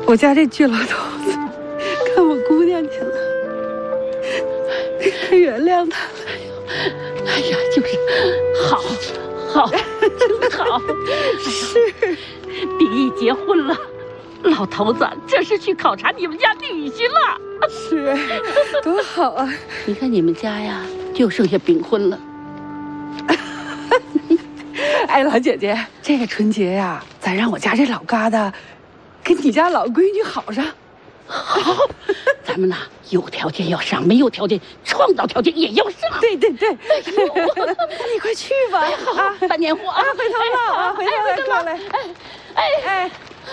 我家这倔老头子看我姑娘去了，他原谅他了。 哎呀，就是好，真好。 是， 秉义结婚了，老头子这是去考察你们家女婿了。 是，多好啊！ 你看你们家呀，就剩下秉婚了。 哎，老姐姐，这个春节呀，咱让我家这老疙瘩跟你家老闺女好上。 好，咱们呐有条件要上，没有条件创造条件也要上。 对，你快去吧。 好，办年货啊， 回头唠啊，回头再过来。哎。